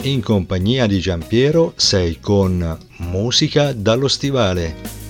In compagnia di Giampiero sei con Musica dallo Stivale.